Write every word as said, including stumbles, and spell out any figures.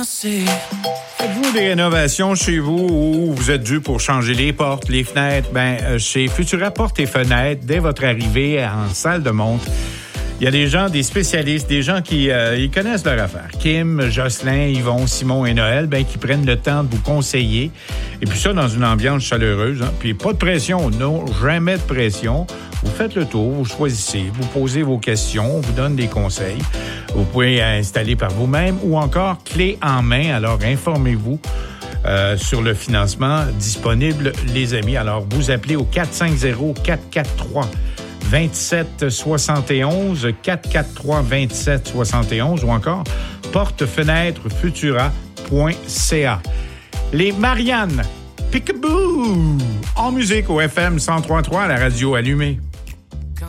Faites-vous des rénovations chez vous ou vous êtes dû pour changer les portes, les fenêtres? Ben, euh, chez Futura Portes et Fenêtres, dès votre arrivée en salle de montre, il y a des gens, des spécialistes, des gens qui euh, ils connaissent leur affaire. Kim, Jocelyn, Yvon, Simon et Noël, ben, qui prennent le temps de vous conseiller. Et puis ça, dans une ambiance chaleureuse. Hein. Puis pas de pression, non, jamais de pression. Vous faites le tour, vous choisissez, vous posez vos questions, on vous donne des conseils. Vous pouvez installer par vous-même ou encore clé en main. Alors, informez-vous euh, sur le financement disponible, les amis. Alors, vous appelez au quatre cinq zéro, quatre quatre trois, deux sept six un, quatre quatre trois, deux sept six un ou encore porte-fenêtre futura point c a. Les Marianne, Pickaboo, en musique au F M cent trois point trois à la radio allumée.